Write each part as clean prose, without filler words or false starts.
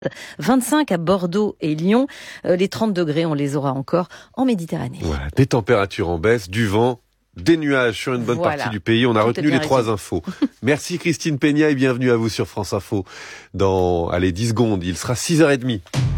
25 à Bordeaux et Lyon. Les 30 degrés, on les aura encore en Méditerranée. Voilà, des températures en baisse, du vent, des nuages sur une bonne partie du pays. On a retenu les 3 infos. Merci Christine Peña et bienvenue à vous sur France Info. Dans 10 secondes, il sera 6h30.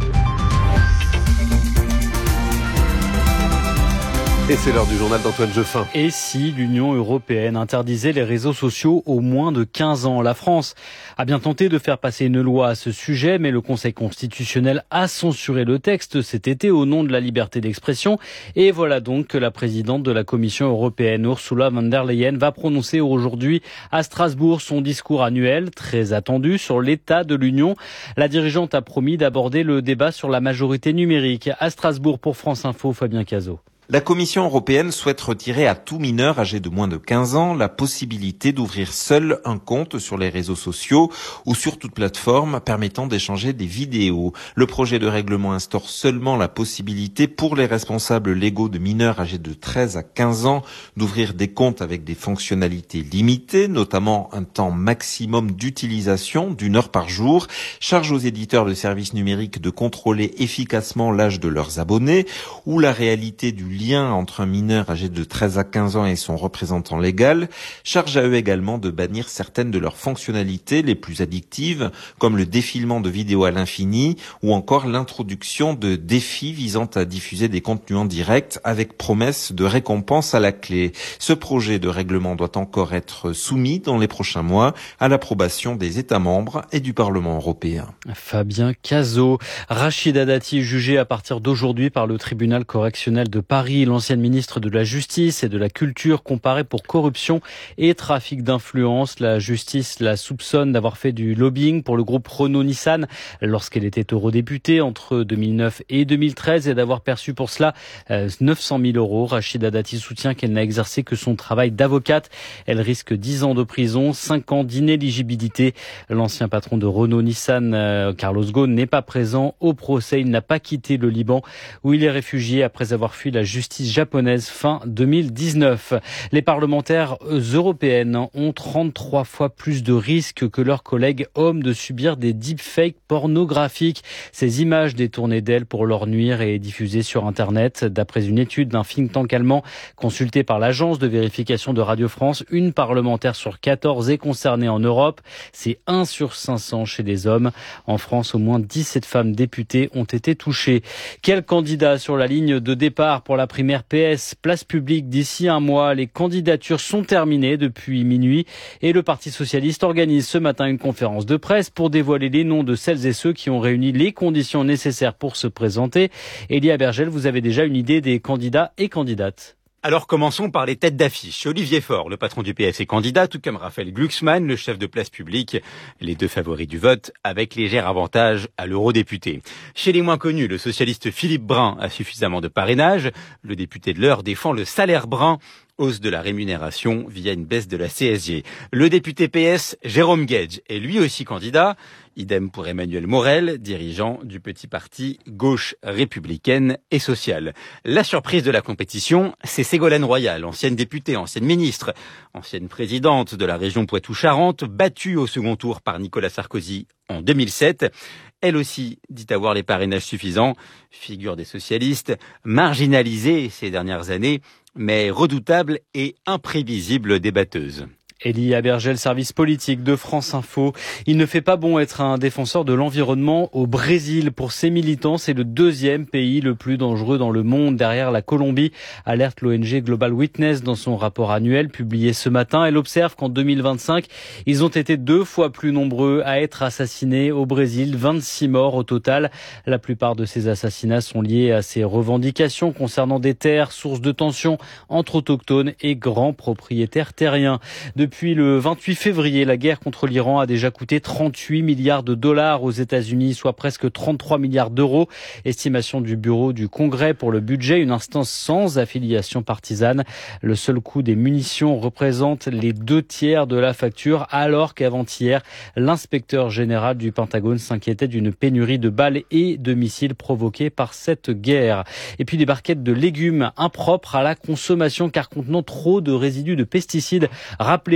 Et c'est l'heure du journal d'Antoine Jeffin. Et si l'Union européenne interdisait les réseaux sociaux aux moins de 15 ans? La France a bien tenté de faire passer une loi à ce sujet, mais le Conseil constitutionnel a censuré le texte cet été au nom de la liberté d'expression. Et voilà donc que la présidente de la Commission européenne, Ursula von der Leyen, va prononcer aujourd'hui à Strasbourg son discours annuel, très attendu, sur l'état de l'Union. La dirigeante a promis d'aborder le débat sur la majorité numérique. À Strasbourg pour France Info, Fabien Cazot. La Commission européenne souhaite retirer à tout mineur âgé de moins de 15 ans la possibilité d'ouvrir seul un compte sur les réseaux sociaux ou sur toute plateforme permettant d'échanger des vidéos. Le projet de règlement instaure seulement la possibilité pour les responsables légaux de mineurs âgés de 13 à 15 ans d'ouvrir des comptes avec des fonctionnalités limitées, notamment un temps maximum d'utilisation d'1 heure par jour. Charge aux éditeurs de services numériques de contrôler efficacement l'âge de leurs abonnés ou la réalité du lien entre un mineur âgé de 13 à 15 ans et son représentant légal. Charge à eux également de bannir certaines de leurs fonctionnalités les plus addictives, comme le défilement de vidéos à l'infini ou encore l'introduction de défis visant à diffuser des contenus en direct avec promesse de récompense à la clé. Ce projet de règlement doit encore être soumis dans les prochains mois à l'approbation des États membres et du Parlement européen. Fabien Cazot. Rachida Dati jugée à partir d'aujourd'hui par le tribunal correctionnel de Paris. L'ancienne ministre de la Justice et de la Culture comparée pour corruption et trafic d'influence. La justice la soupçonne d'avoir fait du lobbying pour le groupe Renault-Nissan lorsqu'elle était eurodéputée entre 2009 et 2013 et d'avoir perçu pour cela 900 000 euros. Rachida Dati soutient qu'elle n'a exercé que son travail d'avocate. Elle risque 10 ans de prison, 5 ans d'inéligibilité. L'ancien patron de Renault-Nissan, Carlos Ghosn, n'est pas présent au procès. Il n'a pas quitté le Liban où il est réfugié après avoir fui la justice japonaise fin 2019. Les parlementaires européennes ont 33 fois plus de risques que leurs collègues hommes de subir des deepfakes pornographiques. Ces images détournées d'elles pour leur nuire et diffusées sur Internet. D'après une étude d'un think tank allemand consulté par l'agence de vérification de Radio France, une parlementaire sur 14 est concernée en Europe. C'est 1 sur 500 chez les hommes. En France, au moins 17 femmes députées ont été touchées. Quel candidat sur la ligne de départ pour la primaire PS, place publique d'ici un mois? Les candidatures sont terminées depuis minuit et le Parti socialiste organise ce matin une conférence de presse pour dévoiler les noms de celles et ceux qui ont réuni les conditions nécessaires pour se présenter. Elia Bergel, vous avez déjà une idée des candidats et candidates? Alors commençons par les têtes d'affiche. Olivier Faure, le patron du PS, est candidat, tout comme Raphaël Glucksmann, le chef de Place Publique, les 2 favoris du vote, avec léger avantage à l'eurodéputé. Chez les moins connus, le socialiste Philippe Brun a suffisamment de parrainage. Le député de l'Eure défend le salaire brun, hausse de la rémunération via une baisse de la CSG. Le député PS, Jérôme Guedj, est lui aussi candidat. Idem pour Emmanuel Morel, dirigeant du petit parti gauche républicaine et sociale. La surprise de la compétition, c'est Ségolène Royal, ancienne députée, ancienne ministre, ancienne présidente de la région Poitou-Charentes, battue au second tour par Nicolas Sarkozy en 2007. Elle aussi dit avoir les parrainages suffisants, figure des socialistes, marginalisée ces dernières années, mais redoutable et imprévisible débatteuse. Elia Bergel, service politique de France Info. Il ne fait pas bon être un défenseur de l'environnement au Brésil. Pour ses militants, c'est le 2e pays le plus dangereux dans le monde, derrière la Colombie, alerte l'ONG Global Witness dans son rapport annuel publié ce matin. Elle observe qu'en 2025, ils ont été 2 fois plus nombreux à être assassinés au Brésil, 26 morts au total. La plupart de ces assassinats sont liés à ces revendications concernant des terres, sources de tensions entre autochtones et grands propriétaires terriens. Depuis le 28 février, la guerre contre l'Iran a déjà coûté 38 milliards de dollars aux États-Unis, soit presque 33 milliards d'euros. Estimation du bureau du Congrès pour le budget, une instance sans affiliation partisane. Le seul coût des munitions représente les 2/3 de la facture, alors qu'avant-hier, l'inspecteur général du Pentagone s'inquiétait d'une pénurie de balles et de missiles provoquée par cette guerre. Et puis des barquettes de légumes impropres à la consommation car contenant trop de résidus de pesticides, rappelés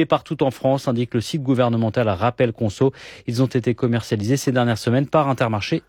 partout en France, indique le site gouvernemental Rappel Conso. Ils ont été commercialisés ces dernières semaines par Intermarché